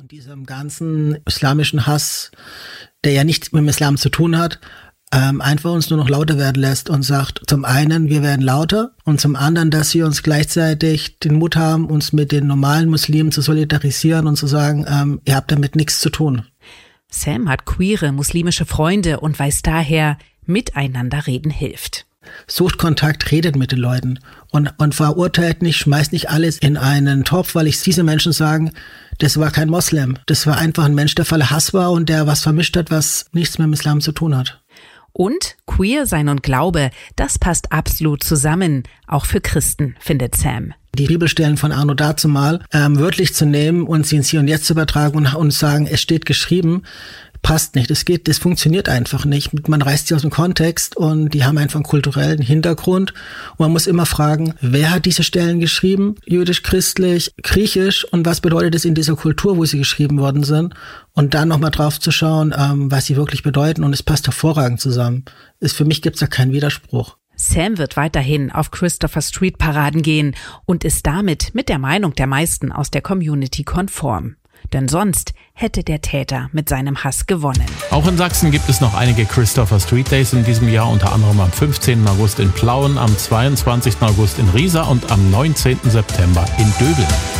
in diesem ganzen islamischen Hass, der ja nichts mit dem Islam zu tun hat, einfach uns nur noch lauter werden lässt und sagt, zum einen, wir werden lauter und zum anderen, dass wir uns gleichzeitig den Mut haben, uns mit den normalen Muslimen zu solidarisieren und zu sagen, ihr habt damit nichts zu tun. Sam hat queere muslimische Freunde und weiß daher, miteinander reden hilft. Sucht Kontakt, redet mit den Leuten und verurteilt nicht, schmeißt nicht alles in einen Topf, weil diese Menschen sagen, das war kein Moslem, das war einfach ein Mensch, der voller Hass war und der was vermischt hat, was nichts mit dem Islam zu tun hat. Und queer sein und Glaube, das passt absolut zusammen, auch für Christen, findet Sam. Die Bibelstellen von Arno dazumal wörtlich zu nehmen und sie ins Hier und Jetzt zu übertragen und sagen, es steht geschrieben, passt nicht. Das funktioniert einfach nicht. Man reißt sie aus dem Kontext und die haben einfach einen kulturellen Hintergrund. Und man muss immer fragen, wer hat diese Stellen geschrieben? Jüdisch, christlich, griechisch und was bedeutet es in dieser Kultur, wo sie geschrieben worden sind? Und dann nochmal drauf zu schauen, was sie wirklich bedeuten und es passt hervorragend zusammen. Für mich gibt es da keinen Widerspruch. Sam wird weiterhin auf Christopher Street Paraden gehen und ist damit mit der Meinung der meisten aus der Community konform. Denn sonst hätte der Täter mit seinem Hass gewonnen. Auch in Sachsen gibt es noch einige Christopher Street Days in diesem Jahr, unter anderem am 15. August in Plauen, am 22. August in Riesa und am 19. September in Döbeln.